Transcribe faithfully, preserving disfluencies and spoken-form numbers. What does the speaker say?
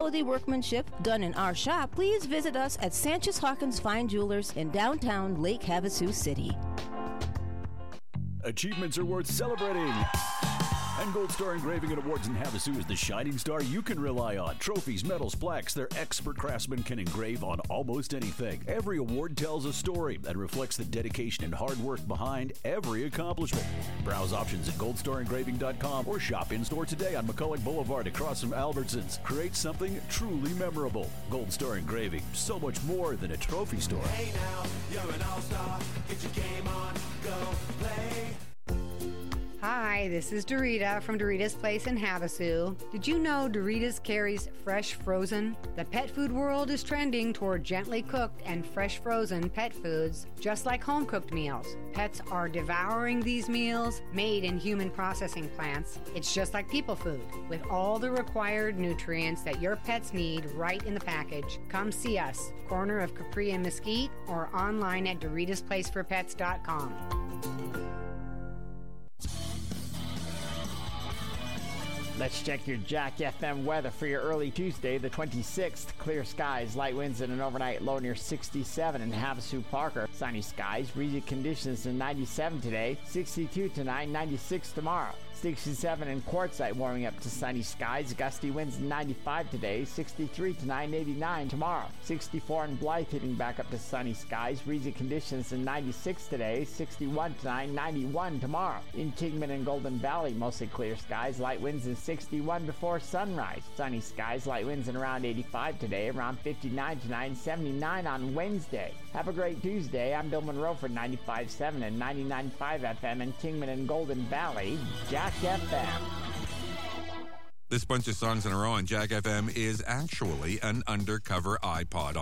quality workmanship done in our shop, please visit us at Sanchez Hawkins Fine Jewelers in downtown Lake Havasu City. Achievements are worth celebrating. And Gold Star Engraving and Awards in Havasu is the shining star you can rely on. Trophies, medals, plaques, their expert craftsmen can engrave on almost anything. Every award tells a story and reflects the dedication and hard work behind every accomplishment. Browse options at gold star engraving dot com or shop in-store today on McCulloch Boulevard across from Albertsons. Create something truly memorable. Gold Star Engraving, so much more than a trophy store. Hey now, you're an all-star. Get your game on, go play. Hi, this is Dorita from Dorita's Place in Havasu. Did you know Dorita's carries fresh frozen? The pet food world is trending toward gently cooked and fresh frozen pet foods, just like home-cooked meals. Pets are devouring these meals made in human processing plants. It's just like people food, with all the required nutrients that your pets need right in the package. Come see us, corner of Capri and Mesquite, or online at Doritas Place for Pets dot com. Let's check your Jack F M weather for your early Tuesday, the twenty-sixth. Clear skies, light winds, and an overnight low near sixty-seven in Havasu Parker. Sunny skies, breezy conditions in ninety-seven today, sixty-two tonight, ninety-six tomorrow. sixty-seven in Quartzsite, warming up to sunny skies, gusty winds in ninety-five today, sixty-three tonight, eighty-nine tomorrow. sixty-four in Blythe, hitting back up to sunny skies, breezy conditions in ninety-six today, sixty-one tonight, ninety-one tomorrow. In Kingman and Golden Valley, mostly clear skies, light winds in sixty-one before sunrise. Sunny skies, light winds in around eighty-five today, around fifty-nine tonight, seventy-nine on Wednesday. Have a great Tuesday. I'm Bill Monroe for ninety-five point seven and ninety-nine point five F M in Kingman and Golden Valley. Jack F M. This bunch of songs in a row on Jack F M is actually an undercover iPod.